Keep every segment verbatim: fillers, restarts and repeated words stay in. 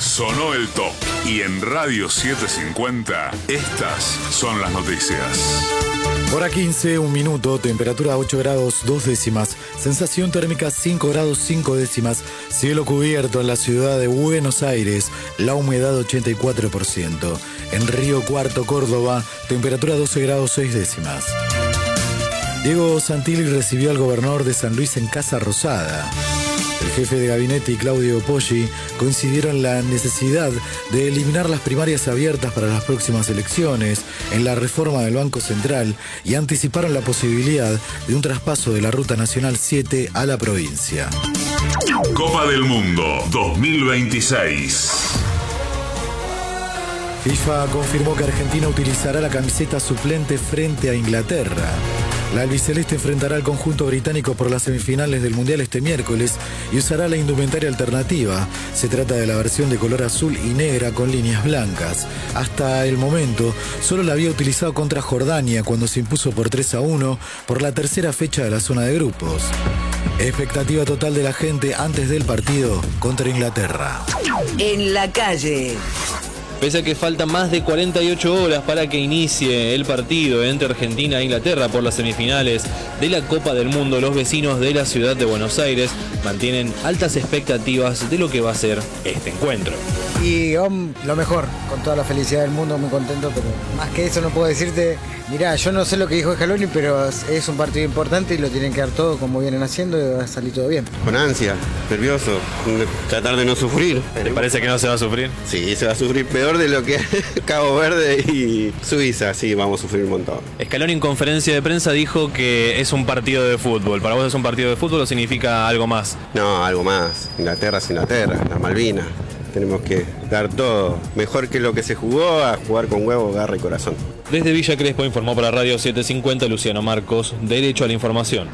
Sonó el top. Y en Radio setecientos cincuenta, estas son las noticias. Hora quince, un minuto, temperatura ocho grados dos décimas, sensación térmica cinco grados cinco décimas, cielo cubierto en la ciudad de Buenos Aires, la humedad ochenta y cuatro por ciento. En Río Cuarto, Córdoba, temperatura doce grados seis décimas. Diego Santilli recibió al gobernador de San Luis en Casa Rosada. El jefe de gabinete y Claudio Poggi coincidieron en la necesidad de eliminar las primarias abiertas para las próximas elecciones, en la reforma del Banco Central y anticiparon la posibilidad de un traspaso de la Ruta Nacional siete a la provincia. Copa del Mundo dos mil veintiséis. FIFA confirmó que Argentina utilizará la camiseta suplente frente a Inglaterra. La albiceleste enfrentará al conjunto británico por las semifinales del Mundial este miércoles y usará la indumentaria alternativa. Se trata de la versión de color azul y negra con líneas blancas. Hasta el momento, solo la había utilizado contra Jordania cuando se impuso por tres a uno por la tercera fecha de la zona de grupos. Expectativa total de la gente antes del partido contra Inglaterra. En la calle. Pese a que faltan más de cuarenta y ocho horas para que inicie el partido entre Argentina e Inglaterra por las semifinales de la Copa del Mundo, los vecinos de la ciudad de Buenos Aires mantienen altas expectativas de lo que va a ser este encuentro. Y um, lo mejor, con toda la felicidad del mundo, muy contento, pero más que eso no puedo decirte. Mirá, yo no sé lo que dijo Scaloni, pero es un partido importante y lo tienen que dar todo como vienen haciendo y va a salir todo bien. Con ansia, nervioso, tratar de no sufrir. ¿Te parece que no se va a sufrir? Sí, se va a sufrir peor de lo que Cabo Verde y Suiza, sí, vamos a sufrir un montón. Scaloni en conferencia de prensa dijo que es un partido de fútbol. ¿Para vos es un partido de fútbol o significa algo más? No, algo más. Inglaterra es Inglaterra, las Malvinas. Tenemos que dar todo, mejor que lo que se jugó, a jugar con huevo, garra y corazón. Desde Villa Crespo informó para Radio setecientos cincuenta Luciano Marcos, Derecho a la Información.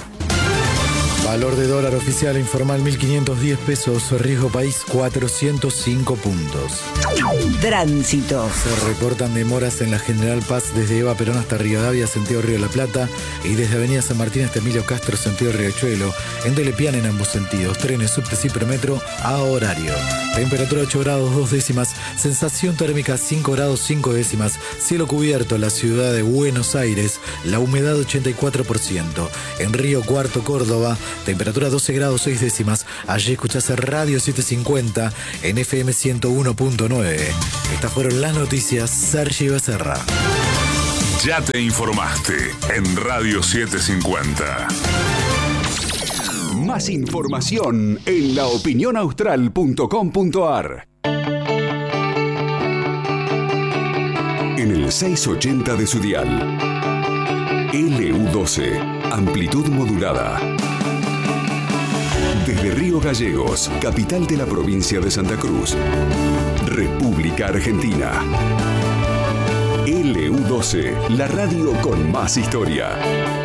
Valor de dólar oficial informal mil quinientos diez pesos, riesgo país cuatrocientos cinco puntos. Tránsito. Se reportan demoras en la General Paz desde Eva Perón hasta Rivadavia, sentido Río de la Plata, y desde Avenida San Martín hasta Emilio Castro, sentido Riachuelo, en Telepian en ambos sentidos, trenes subte y premetro a horario. Temperatura ocho grados dos décimas, sensación térmica cinco grados cinco décimas, cielo cubierto en la ciudad de Buenos Aires, la humedad ochenta y cuatro por ciento. En Río Cuarto, Córdoba, temperatura doce grados seis décimas. Allí escuchás Radio setecientos cincuenta en F M ciento uno punto nueve. Estas fueron las noticias. Sergio Becerra. Ya te informaste en Radio setecientos cincuenta. Más información en la opinión austral punto com punto a r. En el seiscientos ochenta de su dial. L U doce, amplitud modulada. Desde Río Gallegos, capital de la provincia de Santa Cruz, República Argentina. L U doce, la radio con más historia.